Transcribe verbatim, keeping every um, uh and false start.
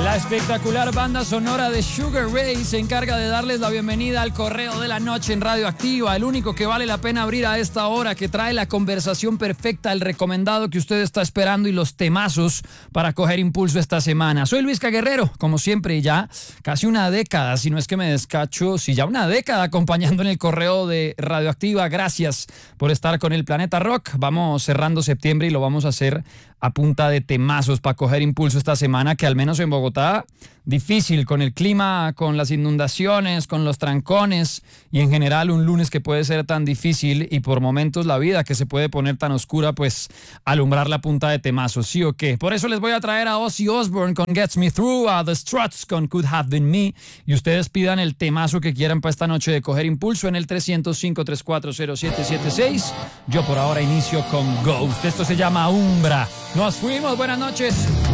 La espectacular banda sonora de Sugar Ray se encarga de darles la bienvenida al Correo de la Noche en Radioactiva, el único que vale la pena abrir a esta hora, que trae la conversación perfecta, el recomendado que usted está esperando y los temazos para coger impulso esta semana. Soy Luis Guerrero, como siempre, ya casi una década, si no es que me descacho, si ya una década acompañando en el Correo de Radioactiva. Gracias por estar con el Planeta Rock. Vamos cerrando septiembre y lo vamos a hacer a punta de temazos para coger impulso esta semana, que al menos en Bogotá, difícil con el clima, con las inundaciones, con los trancones y en general un lunes que puede ser tan difícil y por momentos la vida que se puede poner tan oscura, pues alumbrar la punta de temazos, ¿sí o qué? Por eso les voy a traer a Ozzy Osbourne con Gets Me Through, a The Struts con Could Have Been Me, y ustedes pidan el temazo que quieran para esta noche de coger impulso en el tres cero cinco, tres cuatro cero, siete siete seis. Yo por ahora inicio con Ghost. Esto se llama Umbra. Nos fuimos, buenas noches.